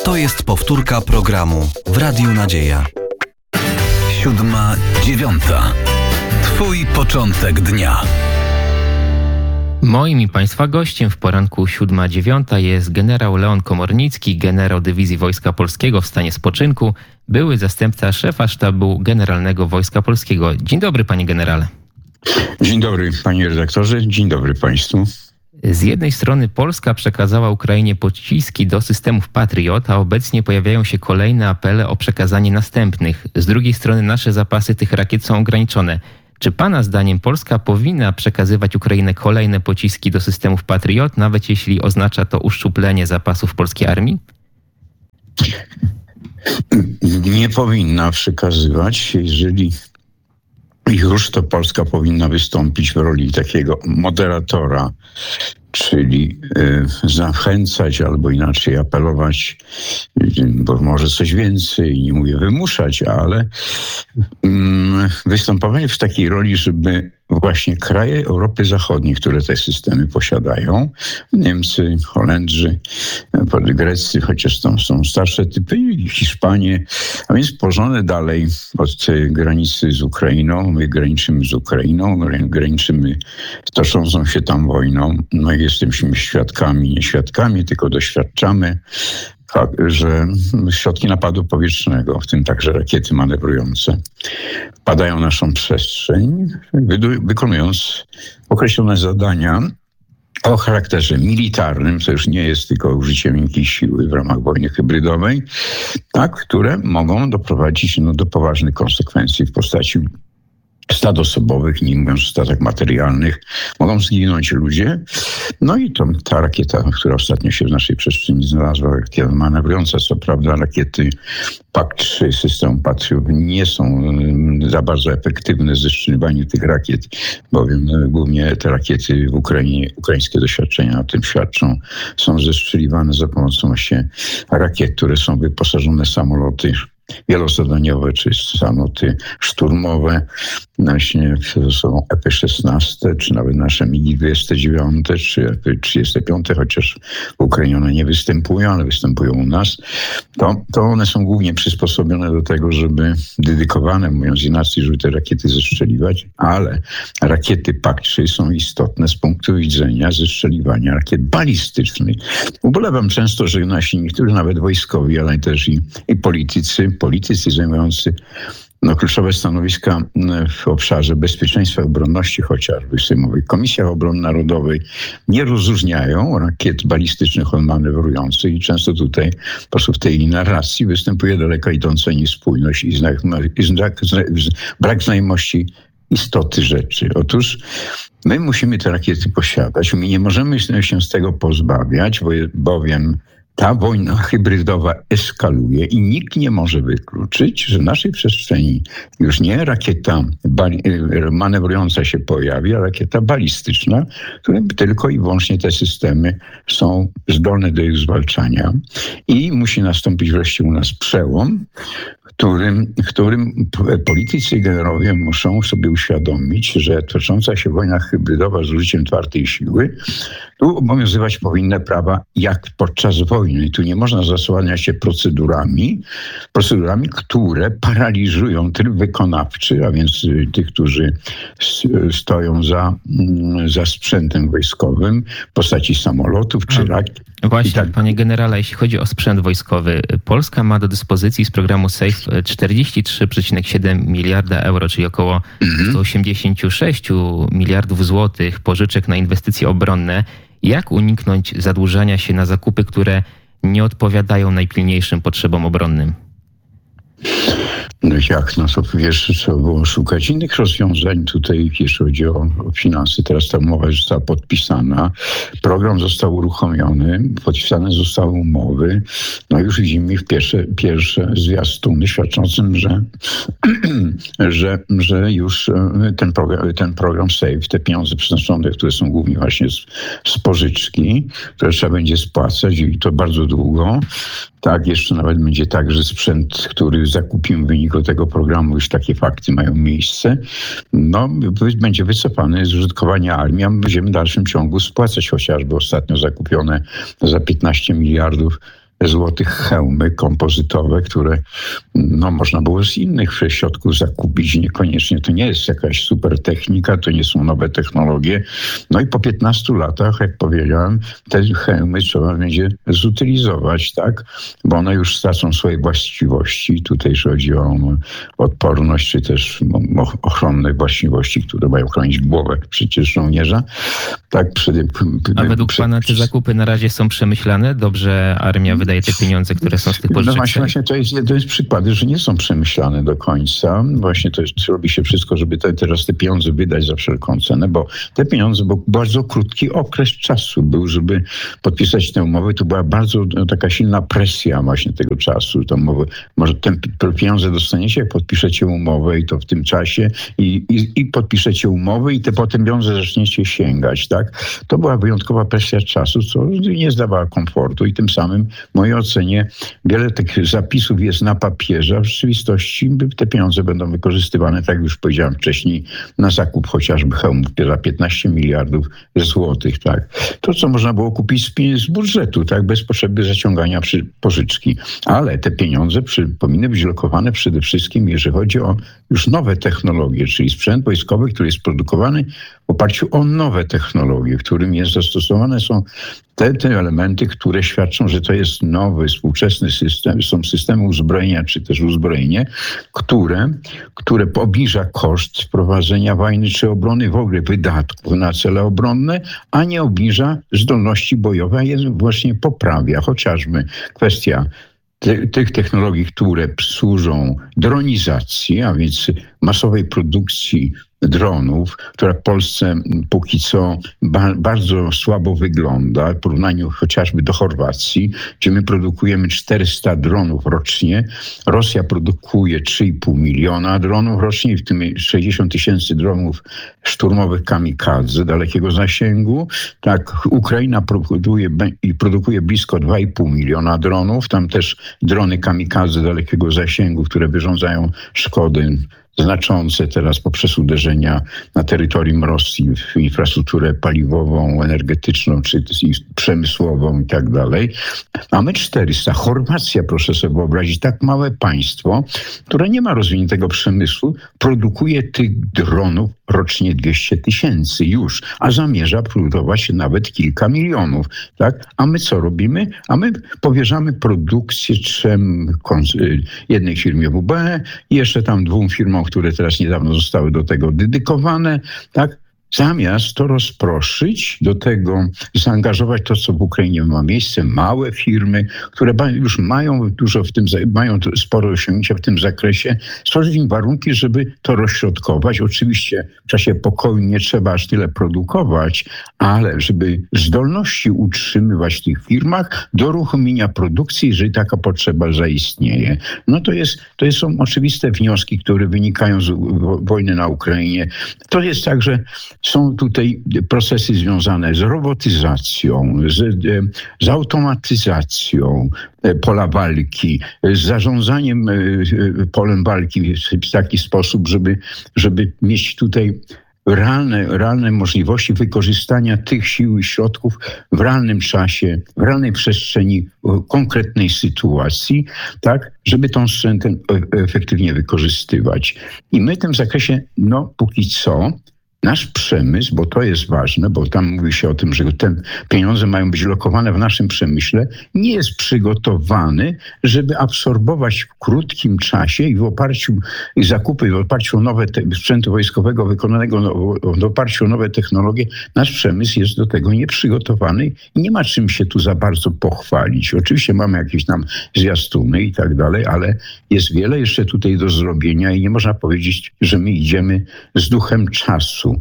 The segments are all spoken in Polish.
To jest powtórka programu w Radiu Nadzieja. 7:09. Twój początek dnia. Moim i Państwa gościem w poranku 7:09 jest generał Leon Komornicki, generał Dywizji Wojska Polskiego w stanie spoczynku, były zastępca szefa sztabu generalnego Wojska Polskiego. Dzień dobry, panie generale. Dzień dobry, panie redaktorze, dzień dobry państwu. Z jednej strony Polska przekazała Ukrainie pociski do systemów Patriot, a obecnie pojawiają się kolejne apele o przekazanie następnych. Z drugiej strony nasze zapasy tych rakiet są ograniczone. Czy pana zdaniem Polska powinna przekazywać Ukrainie kolejne pociski do systemów Patriot, nawet jeśli oznacza to uszczuplenie zapasów polskiej armii? Nie powinna przekazywać, jeżeli już to Polska powinna wystąpić w roli takiego moderatora, czyli zachęcać albo inaczej apelować, bo może coś więcej, nie mówię wymuszać, ale występować w takiej roli, żeby właśnie kraje Europy Zachodniej, które te systemy posiadają, Niemcy, Holendrzy, Grecy, chociaż tam są starsze typy, Hiszpanie, a więc położone dalej od granicy z Ukrainą, my graniczymy z Ukrainą, graniczymy z toczącą się tam wojną, no i jesteśmy świadkami, nie świadkami, tylko doświadczamy, że środki napadu powietrznego, w tym także rakiety manewrujące, wpadają w naszą przestrzeń, wykonując określone zadania o charakterze militarnym, co już nie jest tylko użyciem miękkiej siły w ramach wojny hybrydowej, tak, które mogą doprowadzić do poważnych konsekwencji w postaci stad osobowych, nie mówiąc o stratach materialnych, mogą zginąć ludzie. No i ta rakieta, która ostatnio się w naszej przestrzeni znalazła, rakieta manewrująca, co prawda rakiety PAK-3 systemu Patriot nie są za bardzo efektywne w zestrzeliwaniu tych rakiet, bowiem głównie te rakiety w Ukrainie, ukraińskie doświadczenia o tym świadczą, są zestrzeliwane za pomocą właśnie rakiet, które są wyposażone w samoloty wielozadaniowe, czy samoloty szturmowe, właśnie to są EP-16, czy nawet nasze MiG-29, czy EP-35, chociaż w Ukrainie one nie występują, ale występują u nas, to one są głównie przysposobione do tego, żeby dedykowane, mówiąc inaczej, żeby te rakiety zestrzeliwać, ale rakiety PAK-3 są istotne z punktu widzenia zestrzeliwania rakiet balistycznych. Ubolewam często, że niektórzy nawet wojskowi, ale też i politycy zajmujący kluczowe stanowiska w obszarze bezpieczeństwa i obronności, chociażby w Sejmowej Komisji Obrony Narodowej, nie rozróżniają rakiet balistycznych od manewrujących i często tutaj po prostu w tej narracji występuje daleko idąca niespójność i brak znajomości istoty rzeczy. Otóż my musimy te rakiety posiadać, my nie możemy się z tego pozbawiać, bowiem ta wojna hybrydowa eskaluje i nikt nie może wykluczyć, że w naszej przestrzeni już nie rakieta manewrująca się pojawi, a rakieta balistyczna, w którym tylko i wyłącznie te systemy są zdolne do ich zwalczania. I musi nastąpić wreszcie u nas przełom, w którym politycy i generowie muszą sobie uświadomić, że tocząca się wojna hybrydowa z użyciem twardej siły, tu obowiązywać powinny prawa jak podczas wojny. I tu nie można zasłaniać się procedurami, które paraliżują tryb wykonawczy, a więc tych, którzy stoją za sprzętem wojskowym w postaci samolotów czy rakiet. Właśnie, panie generale, jeśli chodzi o sprzęt wojskowy, Polska ma do dyspozycji z programu SAFE 43,7 miliarda euro, czyli około 186 miliardów złotych pożyczek na inwestycje obronne. Jak uniknąć zadłużania się na zakupy, które nie odpowiadają najpilniejszym potrzebom obronnym? No jak? No to wiesz, trzeba było szukać innych rozwiązań. Tutaj jeśli chodzi o finanse, teraz ta umowa została podpisana, program został uruchomiony, podpisane zostały umowy. No już widzimy pierwsze zwiastuny świadczącym, że już ten program SAFE, te pieniądze przeznaczone, które są głównie właśnie z pożyczki, które trzeba będzie spłacać i to bardzo długo. Tak, jeszcze nawet będzie tak, że sprzęt, który zakupimy w wyniku tego programu, już takie fakty mają miejsce, no będzie wycofany z użytkowania armii, a my będziemy w dalszym ciągu spłacać chociażby ostatnio zakupione za 15 miliardów złotych hełmy kompozytowe, które można było z innych środków zakupić. Niekoniecznie to nie jest jakaś super technika, to nie są nowe technologie. No i po 15 latach, jak powiedziałem, te hełmy trzeba będzie zutylizować, tak? Bo one już stracą swoje właściwości. Tutaj chodzi o odporność, czy też ochronne właściwości, które mają chronić głowę przecież żołnierza. Tak, a według pana te zakupy na razie są przemyślane? Dobrze armia wydaje te pieniądze, które są z tych pożyczek? No właśnie to jest przykłady, że nie są przemyślane do końca. Właśnie to robi się wszystko, żeby teraz te pieniądze wydać za wszelką cenę, bo te pieniądze, bo bardzo krótki okres czasu był, żeby podpisać tę umowę. To była bardzo taka silna presja właśnie tego czasu. Może te pieniądze dostaniecie, jak podpiszecie umowę i to w tym czasie i podpiszecie umowę i te potem pieniądze zaczniecie sięgać, tak? To była wyjątkowa presja czasu, co nie zdawała komfortu i tym samym w mojej ocenie wiele tych zapisów jest na papierze, a w rzeczywistości te pieniądze będą wykorzystywane, tak jak już powiedziałem wcześniej, na zakup chociażby hełmów za 15 miliardów złotych, tak? To, co można było kupić z budżetu, tak? Bez potrzeby zaciągania pożyczki. Ale te pieniądze powinny być lokowane przede wszystkim, jeżeli chodzi o już nowe technologie, czyli sprzęt wojskowy, który jest produkowany w oparciu o nowe technologie, w którym zastosowane są te elementy, które świadczą, że to jest nowy, współczesny system, są systemy uzbrojenia, czy też uzbrojenie, które obniża koszt prowadzenia wojny czy obrony, w ogóle wydatków na cele obronne, a nie obniża zdolności bojowe, a je właśnie poprawia. Chociażby kwestia tych technologii, które służą dronizacji, a więc masowej produkcji dronów, która w Polsce póki co bardzo słabo wygląda w porównaniu chociażby do Chorwacji, gdzie my produkujemy 400 dronów rocznie. Rosja produkuje 3,5 miliona dronów rocznie, w tym 60 000 dronów szturmowych kamikadze dalekiego zasięgu. Tak, Ukraina produkuje blisko 2,5 miliona dronów. Tam też drony kamikadze dalekiego zasięgu, które wyrządzają szkody znaczące teraz poprzez uderzenia na terytorium Rosji w infrastrukturę paliwową, energetyczną, czy przemysłową i tak dalej. Mamy 400. Chorwacja, proszę sobie wyobrazić, tak małe państwo, które nie ma rozwiniętego przemysłu, produkuje tych dronów rocznie 200 000 już, a zamierza produkować nawet kilka milionów. Tak? A my co robimy? A my powierzamy produkcję jednej firmie WB i jeszcze tam 2 firmom, które teraz niedawno zostały do tego dedykowane, tak? Zamiast to rozproszyć, do tego zaangażować to, co w Ukrainie ma miejsce, małe firmy, które już mają mają spore osiągnięcia w tym zakresie, stworzyć im warunki, żeby to rozśrodkować. Oczywiście w czasie pokoju nie trzeba aż tyle produkować, ale żeby zdolności utrzymywać w tych firmach do uruchomienia produkcji, jeżeli taka potrzeba zaistnieje. No to są oczywiste wnioski, które wynikają z wojny na Ukrainie. To jest także są tutaj procesy związane z robotyzacją, z automatyzacją pola walki, z zarządzaniem polem walki w taki sposób, żeby mieć tutaj realne możliwości wykorzystania tych sił i środków w realnym czasie, w realnej przestrzeni, konkretnej sytuacji, tak, żeby tą sprzętem efektywnie wykorzystywać. I my w tym zakresie, póki co, nasz przemysł, bo to jest ważne, bo tam mówi się o tym, że te pieniądze mają być lokowane w naszym przemyśle, nie jest przygotowany, żeby absorbować w krótkim czasie i zakupy w oparciu o nowe sprzętu wojskowego wykonanego w oparciu o nowe technologie. Nasz przemysł jest do tego nieprzygotowany i nie ma czym się tu za bardzo pochwalić. Oczywiście mamy jakieś tam zwiastuny i tak dalej, ale jest wiele jeszcze tutaj do zrobienia i nie można powiedzieć, że my idziemy z duchem czasu.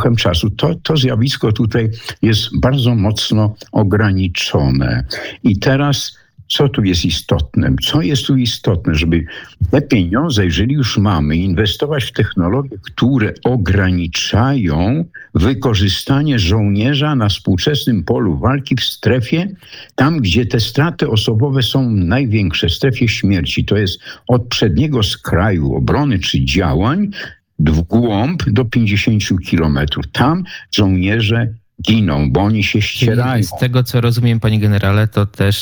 To zjawisko tutaj jest bardzo mocno ograniczone. I teraz co tu jest istotne? Co jest tu istotne, żeby te pieniądze, jeżeli już mamy, inwestować w technologie, które ograniczają wykorzystanie żołnierza na współczesnym polu walki w strefie, tam gdzie te straty osobowe są największe, w strefie śmierci. To jest od przedniego skraju obrony czy działań w głąb do 50 kilometrów. Tam żołnierze giną, bo oni się ścierają. Z tego, co rozumiem, panie generale, to też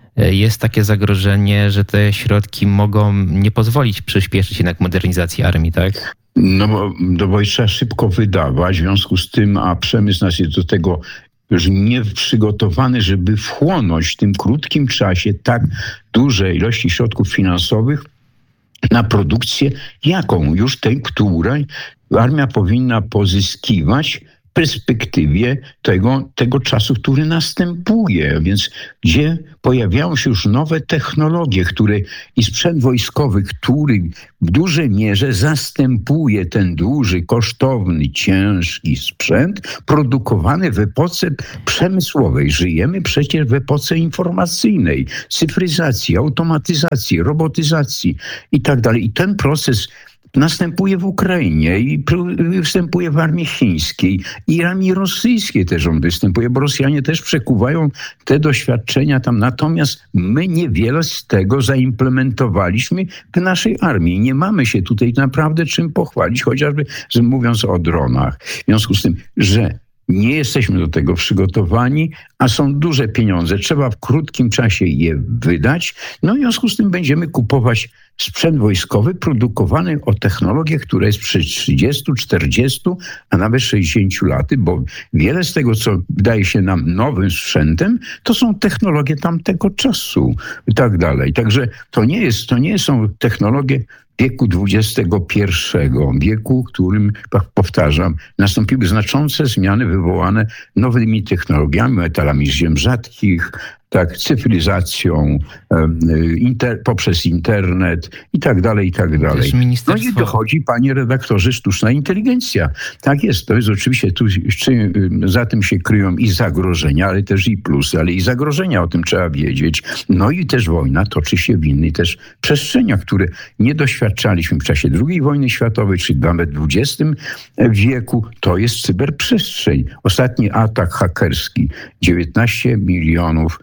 jest takie zagrożenie, że te środki mogą nie pozwolić przyspieszyć jednak modernizacji armii, tak? No bo trzeba szybko wydawać, w związku z tym, a przemysł nas jest do tego już nie przygotowany, żeby wchłonąć w tym krótkim czasie tak duże ilości środków finansowych na produkcję, jaką już tej, której armia powinna pozyskiwać w perspektywie tego czasu, który następuje. Więc gdzie pojawiają się już nowe technologie, i sprzęt wojskowy, który w dużej mierze zastępuje ten duży, kosztowny, ciężki sprzęt produkowany w epoce przemysłowej. Żyjemy przecież w epoce informacyjnej, cyfryzacji, automatyzacji, robotyzacji i tak dalej. I ten proces następuje w Ukrainie i występuje w armii chińskiej i armii rosyjskiej też on występuje, bo Rosjanie też przekuwają te doświadczenia tam. Natomiast my niewiele z tego zaimplementowaliśmy w naszej armii. Nie mamy się tutaj naprawdę czym pochwalić, chociażby mówiąc o dronach. W związku z tym, że nie jesteśmy do tego przygotowani, a są duże pieniądze. Trzeba w krótkim czasie je wydać. No w związku z tym będziemy kupować sprzęt wojskowy produkowany o technologiach, które jest przed 30, 40, a nawet 60 laty, bo wiele z tego, co wydaje się nam nowym sprzętem, to są technologie tamtego czasu i tak dalej. Także to nie są technologie wieku XXI, wieku, w którym, powtarzam, nastąpiły znaczące zmiany wywołane nowymi technologiami, metalami z ziem rzadkich, tak, cyfryzacją, poprzez internet i tak dalej, i tak dalej. No i dochodzi, panie redaktorze, sztuczna inteligencja. Tak jest, to jest oczywiście, za tym się kryją i zagrożenia, ale też i plusy, ale i zagrożenia, o tym trzeba wiedzieć. No i też wojna toczy się w innych też przestrzeniach, które nie doświadczaliśmy w czasie II wojny światowej, czy nawet w XX wieku. To jest cyberprzestrzeń. Ostatni atak hakerski, 19 milionów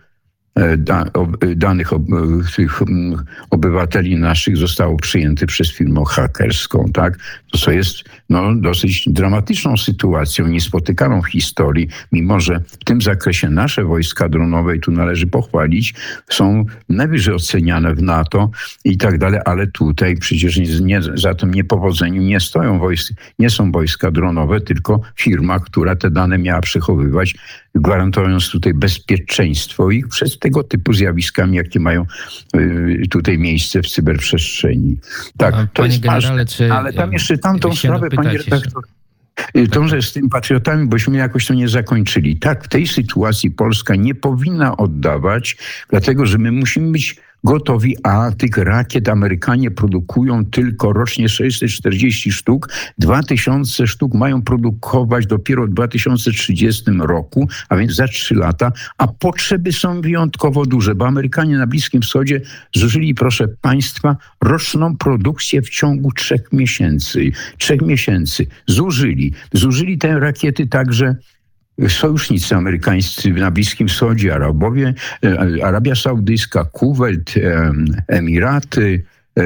danych tych obywateli naszych zostało przyjęte przez firmę hakerską, tak? To co jest dosyć dramatyczną sytuacją, niespotykaną w historii, mimo że w tym zakresie nasze wojska dronowe, i tu należy pochwalić, są najwyżej oceniane w NATO i tak dalej, ale tutaj przecież za tym niepowodzeniu nie są wojska dronowe, tylko firma, która te dane miała przechowywać, gwarantując tutaj bezpieczeństwo ich przed tego typu zjawiskami, jakie mają tutaj miejsce w cyberprzestrzeni. Tak, to jest ważne. Ale tam jeszcze tamtą sprawę, panie redaktor, to, że z tym patriotami, bośmy jakoś to nie zakończyli. Tak, w tej sytuacji Polska nie powinna oddawać, dlatego że my musimy być gotowi, a tych rakiet Amerykanie produkują tylko rocznie 640 sztuk. 2000 sztuk mają produkować dopiero w 2030 roku, a więc za 3 lata, a potrzeby są wyjątkowo duże, bo Amerykanie na Bliskim Wschodzie zużyli, proszę państwa, roczną produkcję w ciągu 3 miesięcy. 3 miesięcy zużyli te rakiety także sojusznicy amerykańscy na Bliskim Wschodzie, Arabowie, Arabia Saudyjska, Kuwait, Emiraty,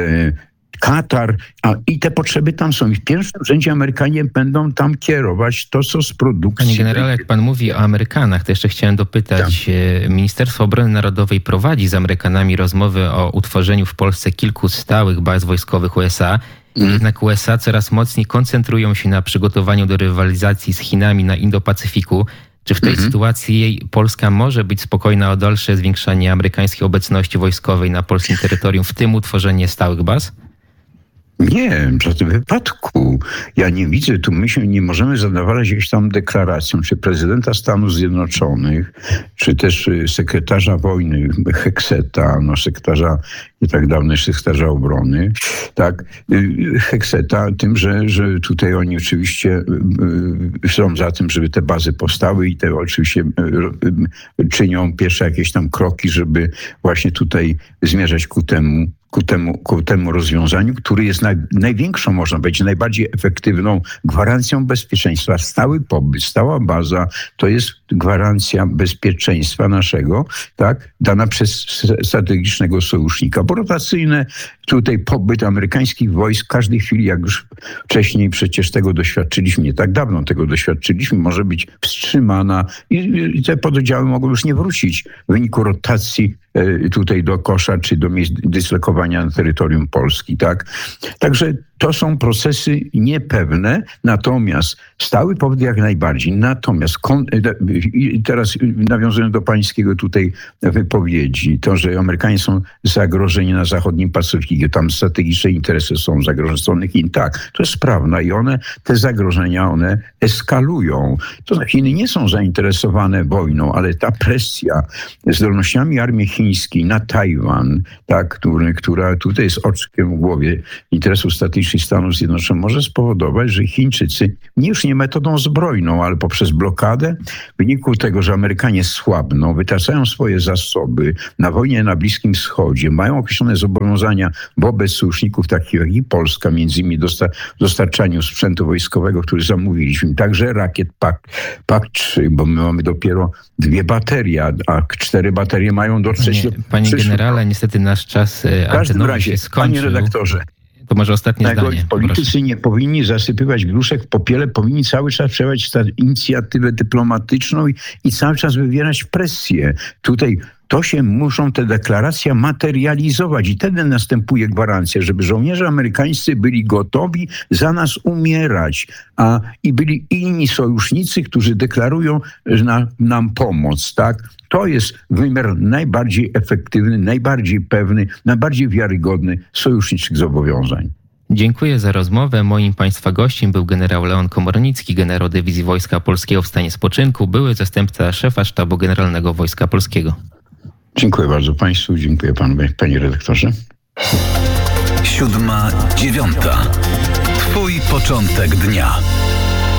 Katar, i te potrzeby tam są. I w pierwszym rzędzie Amerykanie będą tam kierować to, co z produkcji. Panie generale, jak pan mówi o Amerykanach, to jeszcze chciałem dopytać. Tak. Ministerstwo Obrony Narodowej prowadzi z Amerykanami rozmowy o utworzeniu w Polsce kilku stałych baz wojskowych USA. Jednak USA coraz mocniej koncentrują się na przygotowaniu do rywalizacji z Chinami na Indo-Pacyfiku. Czy w tej sytuacji Polska może być spokojna o dalsze zwiększanie amerykańskiej obecności wojskowej na polskim terytorium, w tym utworzenie stałych baz? Nie, w żadnym wypadku. Ja nie widzę, tu my się nie możemy zadowalać jakąś tam deklaracją, czy prezydenta Stanów Zjednoczonych, czy też sekretarza wojny Hexeta, sekretarza, nie tak dawno sekretarza obrony, tak, Hexeta, tym, że tutaj oni oczywiście są za tym, żeby te bazy powstały i te oczywiście czynią pierwsze jakieś tam kroki, żeby właśnie tutaj zmierzać ku temu rozwiązaniu, który jest największą, można powiedzieć, najbardziej efektywną gwarancją bezpieczeństwa. Stały pobyt, stała baza to jest gwarancja bezpieczeństwa naszego, tak, dana przez strategicznego sojusznika. Bo rotacyjne tutaj pobyt amerykańskich wojsk w każdej chwili, jak już wcześniej przecież tego doświadczyliśmy, nie tak dawno tego doświadczyliśmy, może być wstrzymana i te pododdziały mogą już nie wrócić w wyniku rotacji tutaj do kosza czy do miejsc dyslokowania na terytorium Polski, tak? Także to są procesy niepewne, natomiast stały pobyt jak najbardziej. Natomiast i teraz nawiązując do pańskiego tutaj wypowiedzi, to, że Amerykanie są zagrożeni na zachodnim Pacyfiku, tam strategiczne interesy są zagrożone ze strony Chin. Tak, to jest prawda i te zagrożenia, one eskalują. To znaczy Chiny nie są zainteresowane wojną, ale ta presja zdolnościami armii chińskiej na Tajwan, tak, która tutaj jest oczkiem w głowie interesów strategicznych Stanów Zjednoczonych, może spowodować, że Chińczycy już nie metodą zbrojną, ale poprzez blokadę, w wyniku tego, że Amerykanie słabną, wytracają swoje zasoby na wojnie na Bliskim Wschodzie, mają określone zobowiązania wobec sojuszników takich jak i Polska, między innymi dostarczaniu sprzętu wojskowego, który zamówiliśmy, także rakiet PAK-3, bo my mamy dopiero 2 baterie, a 4 baterie mają dotrzeć do... Panie generale, niestety nasz czas antenowy się skończył. Panie redaktorze, to może ostatnie zdanie. Politycy nie powinni zasypywać gruszek w popiele, powinni cały czas przejąć inicjatywę dyplomatyczną i cały czas wywierać presję. Tutaj muszą te deklaracje materializować i wtedy następuje gwarancja, żeby żołnierze amerykańscy byli gotowi za nas umierać, i byli inni sojusznicy, którzy deklarują nam pomoc, tak? To jest wymiar najbardziej efektywny, najbardziej pewny, najbardziej wiarygodny sojuszniczych zobowiązań. Dziękuję za rozmowę. Moim państwa gościem był generał Leon Komornicki, generał Dywizji Wojska Polskiego w stanie spoczynku, były zastępca szefa Sztabu Generalnego Wojska Polskiego. Dziękuję bardzo państwu, dziękuję panu, panie redaktorze. 7:09. Twój początek dnia.